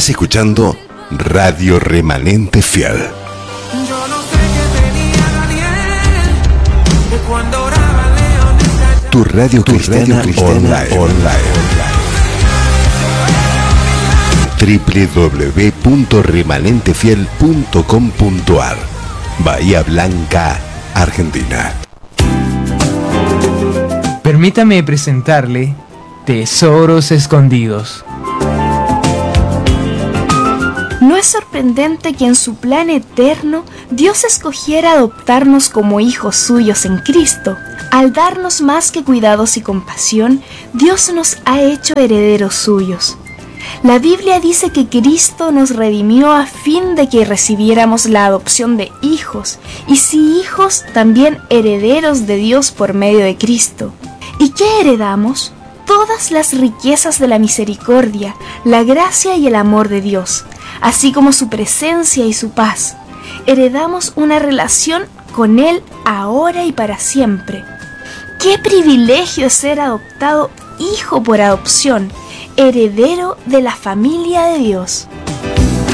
Estás escuchando Radio Remanente Fiel. Yo no sé qué tenía Daniel, que cuando oraba León estallaba. Tu radio cristiana online. www.remanentefiel.com.ar Bahía Blanca, Argentina. Permítame presentarle Tesoros Escondidos. ¿No es sorprendente que en su plan eterno Dios escogiera adoptarnos como hijos suyos en Cristo? Al darnos más que cuidados y compasión, Dios nos ha hecho herederos suyos. La Biblia dice que Cristo nos redimió a fin de que recibiéramos la adopción de hijos, y si hijos, también herederos de Dios por medio de Cristo. ¿Y qué heredamos? Todas las riquezas de la misericordia, la gracia y el amor de Dios, así como su presencia y su paz. Heredamos una relación con Él ahora y para siempre. ¡Qué privilegio es ser adoptado hijo por adopción, heredero de la familia de Dios!